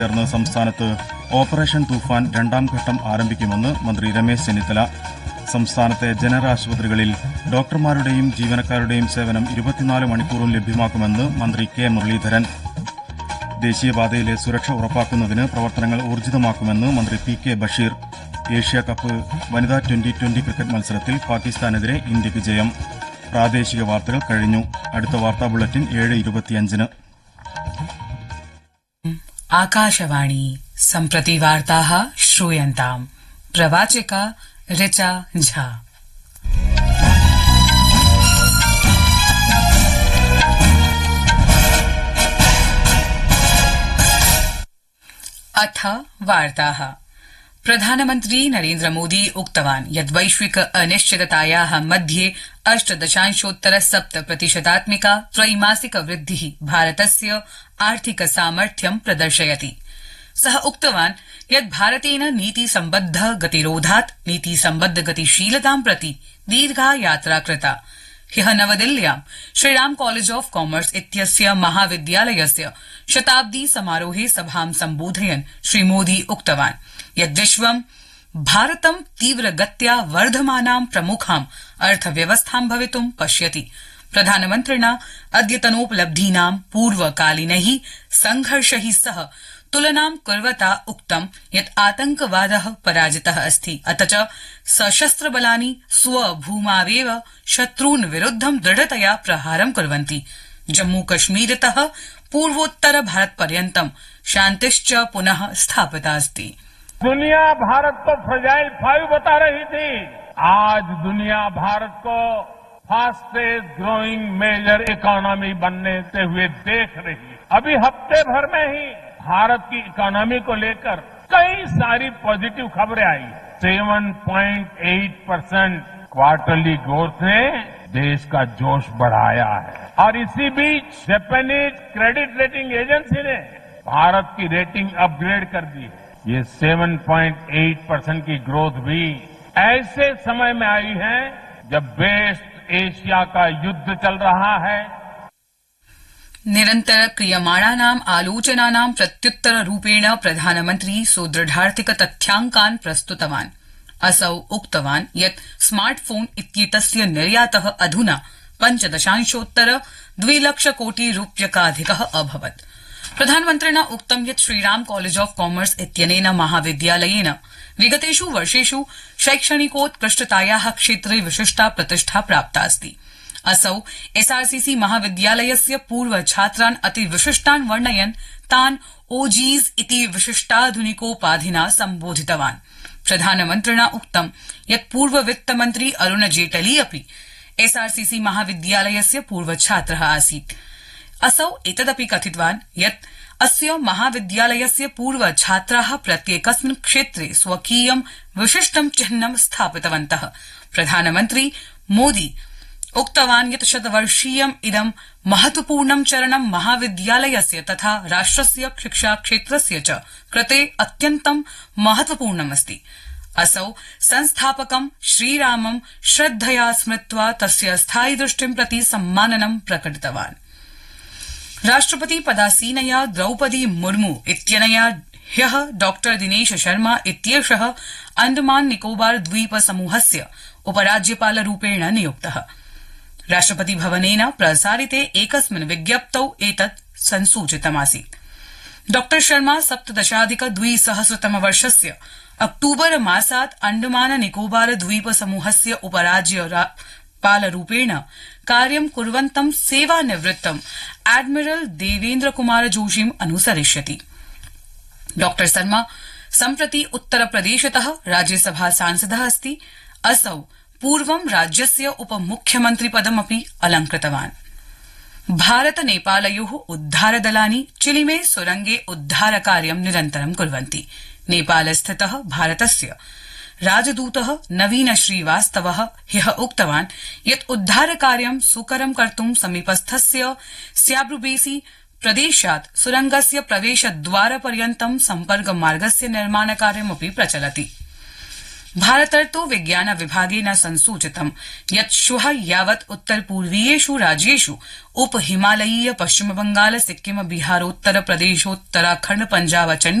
ചേർന്ന് സംസ്ഥാനത്ത് ഓപ്പറേഷൻ തൂഫാൻ രണ്ടാം ഘട്ടം ആരംഭിക്കുമെന്ന് മന്ത്രി രമേശ് ചെന്നിത്തല. സംസ്ഥാനത്തെ ജനറൽ ഡോക്ടർമാരുടെയും ജീവനക്കാരുടെയും സേവനം 24 മണിക്കൂറും ലഭ്യമാക്കുമെന്ന് മന്ത്രി കെ മുരളീധരൻ. ദേശീയപാതയിലെ സുരക്ഷ ഉറപ്പാക്കുന്നതിന് പ്രവർത്തനങ്ങൾ ഊർജിതമാക്കുമെന്ന് മന്ത്രി പി കെ ബഷീർ. ഏഷ്യാകപ്പ് വനിതാ ട്വന്റി ക്രിക്കറ്റ് മത്സരത്തിൽ പാകിസ്ഥാനെതിരെ ഇന്ത്യക്ക് ജയം. പ്രാദേശിക വാർത്തകൾ കഴിഞ്ഞു. അടുത്ത വാർത്താ ബുള്ളറ്റിൻ 7:25. आकाशवाणी सम्प्रति वार्ताः श्रूयन्ताम्. प्रवाचिका ऋचा झा. अथ वार्ताः. प्रधानमन्त्री नरेन्द्र मोदी उक्तवान् यत् वैश्विक अनिश्चिततायाः मध्ये 8.7% त्रैमासिक वृद्धिः भारतस्य आर्थिक सामर्थ्यं प्रदर्शयति. सः उक्तवान् यत् भारतेन नीतिसम्बद्ध गतिरोधात् नीतिसम्बद्ध गतिशीलतां प्रति दीर्घा यात्रा कृता. ह्यः नवदिल्ल्यां श्रीराम कॉलेज ऑफ कॉमर्स इत्यस्य महाविद्यालयस्य शताब्दी समारोहे सभां सम्बोधयन् श्रीमोदी उक्तवान् यत् विश्वं भारतं तीव्रगत्या वर्धमानां प्रमुखां अर्थव्यवस्थां भवितुं पश्यति. प्रधानमन्त्रिणा अद्यतनोपलब्धीनां पूर्वकालीनैः संघर्षैः सह तुलनां कुर्वता उक्तं यत् आतंकवादः पराजितः अस्ति, अथ च सशस्त्रबलानि स्वभूमावेव शत्रून् विरुद्धं दृढतया प्रहारं कुर्वन्ति. जम्मूकश्मीरतः पूर्वोत्तर भारतपर्यन्तं शान्तिश्च पुनः स्थापिता अस्ति. दुनिया भारत को फ्रजाइल 5 बता रही थी. आज दुनिया भारत को फास्टेस्ट ग्रोइंग मेजर इकोनॉमी बनने से हुए देख रही है. अभी हफ्ते भर में ही भारत की इकोनॉमी को लेकर कई सारी पॉजिटिव खबरें आई. 7.8% क्वार्टरली ग्रोथ ने देश का जोश बढ़ाया है. और इसी बीच जापानीज क्रेडिट रेटिंग एजेंसी ने भारत की रेटिंग अपग्रेड कर दी है. ये 7.8% की ग्रोथ भी ऐसे समय में आई है जब वेस्ट एशिया का युद्ध चल रहा है. निरन्तर क्रियमाणानाम् आलोचनानां प्रत्युत्तर रूपेण प्रधानमन्त्री सुदृढार्थिक तथ्याङ्कान् प्रस्तुतवान्. असौ उक्तवान् यत् स्मार्टफोन इत्येतस्य निर्यातः अधुना 5.2 लाख कोटि रूप्यकाधिकः अभवत्. प्रधानमन्त्रिणा उक्तं यत् श्रीराम कॉलेज ऑफ कॉमर्स इत्यनेन महाविद्यालयेन विगतेषु वर्षेषु शैक्षणिकोत्कृष्टतायाः क्षेत्रे विशिष्टा प्रतिष्ठा प्राप्ता अस्ति. असौ एसआरसीसी महाविद्यालयस्य पूर्वछात्रान् अतिविशिष्टान् वर्णयन् तान् ओजीस् इति विशिष्टाधुनिकोपाधिना सम्बोधितवान्. प्रधानमन्त्रिणा उक्तं यत् पूर्ववित्तमन्त्री अरुण जेटली अपि एसआरसीसी महाविद्यालयस्य पूर्वछात्रः आसीत्. असौ एतदपि कथितवान् यत् अस्य महाविद्यालयस्य पूर्वछात्राः प्रत्येकस्मिन् क्षेत्रे स्वकीयं विशिष्टं चिह्नं स्थापितवन्तः. प्रधानमन्त्री मोदी उक्तवान् यत् शतवर्षीयम् इदं महत्वपूर्णं चरणं महाविद्यालयस्य तथा राष्ट्रस्य शिक्षाक्षेत्रस्य च कृते अत्यन्तं महत्वपूर्णमस्ति. असौ संस्थापकं श्रीरामं श्रद्धया स्मृत्वा तस्य स्थायि दृष्टिं प्रति सम्माननं प्रकटितवान्. राष्ट्रपति पदासीनया द्रौपदी मुर्मू इत्यनया ह्यः डॉ दिनेश शर्मा इत्येषः अंडमान निकोबार द्वीप समूहस्य उपराज्यपालरूपेण नियुक्तः. राष्ट्रपति भवनेन प्रसारिते एकस्मिन् विज्ञप्तौ एतत् संसूचितमासीत्. डॉ शर्मा 17,200 अक्टूबर मासात् अंडमान निकोबार द्वीप समूहस्य उपराज्यपालरूपेण कार्यं कुर्वन्तं सेवानिवृत्तं एडमिरल देवेन्द्र कुमार जोशीम् अनुसरिष्यति. डॉ शर्मा सम्प्रति उत्तरप्रदेशतः राज्यसभा सांसदः अस्ति. असौ पूर्वं राज्यस्य उपमुख्यमन्त्रिपदमपि अलंकृतवान्. भारत नेपालयोः उद्धारदलानि चिलिमे सुरंगे उद्धारकार्यं निरन्तरं कुर्वन्ति. नेपालस्थितः भारतस्य राजदूतः नवीन श्रीवास्तवः ह्यः उक्तवान् यत् उद्धारकार्यं सुकरं कर्तुं समीपस्थस्य स्याब्रुबेसी प्रदेशात् सुरंगस्य प्रवेशद्वारपर्यन्तं सम्पर्कमार्गस्य निर्माणकार्यमपि प्रचलति. भारतर्तो विज्ञान विभागेन संसूचितं यत् श्वः यावत् उत्तर पूर्वीयेषु राज्येषु उप हिमालयीय पश्चिम बंगाल सिक्किम बिहारोत्तर प्रदेशोत्तराखण्ड पंजाब